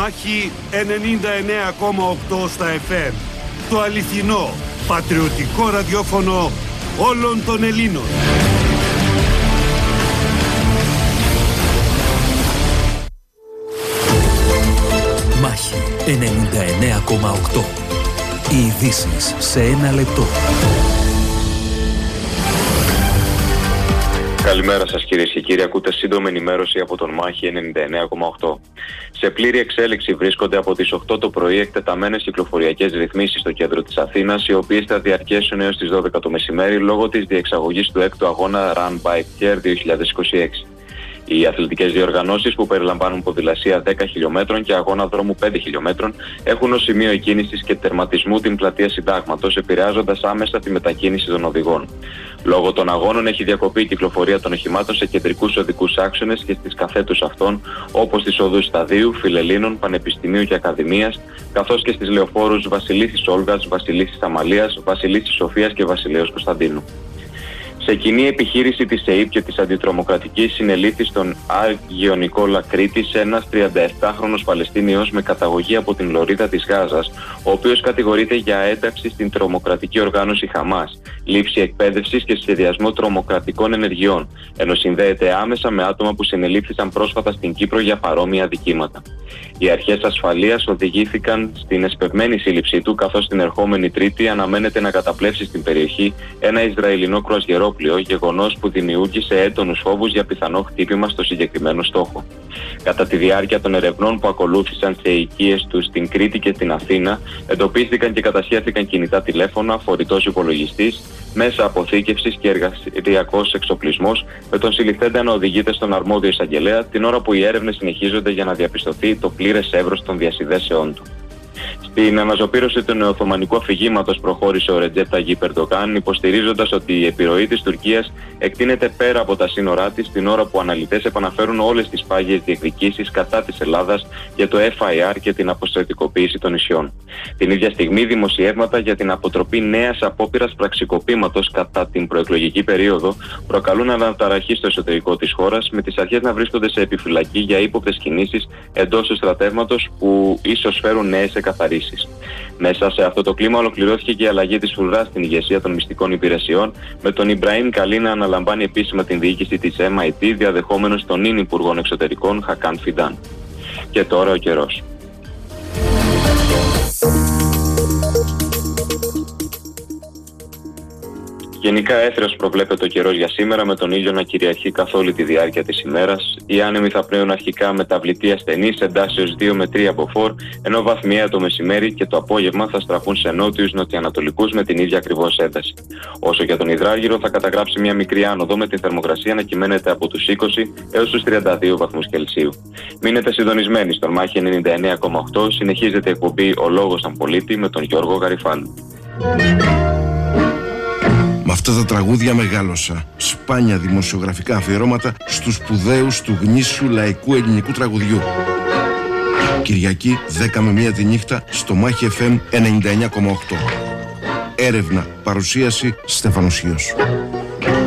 Μάχη 99,8 στα FM. Το αληθινό, πατριωτικό ραδιόφωνο όλων των Ελλήνων. Μάχη 99,8. Οι ειδήσεις σε ένα λεπτό. Καλημέρα σας κυρίες και κύριοι, ακούτε σύντομη ενημέρωση από τον Μάχη 99,8. Σε πλήρη εξέλιξη βρίσκονται από τις 8 το πρωί εκτεταμένες κυκλοφοριακές ρυθμίσεις στο κέντρο της Αθήνας, οι οποίες θα διαρκέσουν έως τις 12 το μεσημέρι λόγω της διεξαγωγής του 6ου αγώνα Run Bike Care 2026. Οι αθλητικές διοργανώσεις που περιλαμβάνουν ποδηλασία 10 χιλιόμετρων και αγώνα δρόμου 5 χιλιόμετρων έχουν ως σημείο εκκίνησης και τερματισμού την πλατεία Συντάγματος, επηρεάζοντας άμεσα τη μετακίνηση των οδηγών. Λόγω των αγώνων έχει διακοπεί η κυκλοφορία των οχημάτων σε κεντρικούς οδικούς άξονες και στις καθέτους αυτών, όπως στις οδούς Σταδίου, Φιλελλήνων, Πανεπιστημίου και Ακαδημίας, καθώς και στις λεωφόρους Βασιλίσσης Όλγας, Βασιλίσσης Αμαλίας, Βασιλίσσης Σοφίας και Βασιλέως Κωνσταντίνου. Σε κοινή επιχείρηση της ΕΥΠ και της Αντιτρομοκρατικής συνελήφθη στον Άγιο Νικόλα Κρήτης ένας 37χρονος Παλαιστίνιος με καταγωγή από την Λωρίδα της Γάζας, ο οποίος κατηγορείται για ένταξη στην τρομοκρατική οργάνωση Χαμάς, λήψη εκπαίδευσης και σχεδιασμό τρομοκρατικών ενεργειών, ενώ συνδέεται άμεσα με άτομα που συνελήφθησαν πρόσφατα στην Κύπρο για παρόμοια δικήματα. Οι αρχές ασφαλείας οδηγήθηκαν στην εσπευμένη σύλληψή του, καθώς την ερχόμενη Τρίτη αναμένεται να καταπλέψει στην περιοχή ένα Ισραηλινό κρουαζιερόπλοιο, γεγονός που δημιούργησε έντονους φόβους για πιθανό χτύπημα στο συγκεκριμένο στόχο. Κατά τη διάρκεια των ερευνών που ακολούθησαν σε οικίες του στην Κρήτη και στην Αθήνα, εντοπίστηκαν και κατασχέθηκαν κινητά τηλέφωνα, φορητός υπολογιστής, μέσα αποθήκευσης και εργασιακός εξοπλισμός, με τον συλληφθέντα να οδηγείται στον αρμόδιο εισαγγελέα, την ώρα που οι έρευνες συνεχίζονται για να διαπιστωθεί το πλήρες εύρος των διασυνδέσεών του. Στην αναζωπήρωση του νεοοθωμανικού αφηγήματος προχώρησε ο Ρετζέπ Ταγιίπ Ερντογάν, υποστηρίζοντας ότι η επιρροή της Τουρκίας εκτείνεται πέρα από τα σύνορά της, την ώρα που αναλυτές επαναφέρουν όλες τις πάγιες διεκδικήσεις κατά της Ελλάδας για το FIR και την αποστρατικοποίηση των νησιών. Την ίδια στιγμή, δημοσιεύματα για την αποτροπή νέας απόπειρας πραξικοπήματος κατά την προεκλογική περίοδο προκαλούν αναταραχή στο εσωτερικό της χώρας, με τις αρχές να βρίσκονται σε επιφυλακή για ύποπτες κινήσεις εντός του στρατεύματος που ίσως φέρουν νέες εκαθαρίσεις. Μέσα σε αυτό το κλίμα ολοκληρώθηκε και η αλλαγή της φρουράς στην ηγεσία των μυστικών υπηρεσιών, με τον Ιμπραήμ Καλή να αναλαμβάνει επίσημα την διοίκηση της MIT, διαδεχόμενος τον νυν Υπουργό Εξωτερικών Χακάν Φιντάν. Και τώρα ο καιρός. Γενικά έθριος προβλέπεται ο καιρός για σήμερα, με τον ήλιο να κυριαρχεί καθ' όλη τη διάρκεια της ημέρας. Οι άνεμοι θα πνέουν αρχικά μεταβλητή ασθενής, εντάσσεως 2 με 3 από φορ, ενώ βαθμιαία το μεσημέρι και το απόγευμα θα στραφούν σε νότιους νοτιοανατολικούς με την ίδια ακριβώς ένταση. Όσο για τον υδράργυρο, θα καταγράψει μια μικρή άνοδο, με την θερμοκρασία να κυμαίνεται από τους 20 έως τους 32 βαθμούς Κελσίου. Μείνετε συντονισμένοι στον Μάχη 99,8. Συνεχίζεται η εκπομπή «Ο Λόγος των Πολίτη» με τον Γιώργο Γαριφάλου. Με αυτά τα τραγούδια μεγάλωσα. Σπάνια δημοσιογραφικά αφιερώματα στους σπουδαίους του γνήσιου λαϊκού ελληνικού τραγουδιού. Κυριακή 10 με 1 τη νύχτα στο Μάχη FM 99,8. Έρευνα, παρουσίαση Στέφανος Χίος.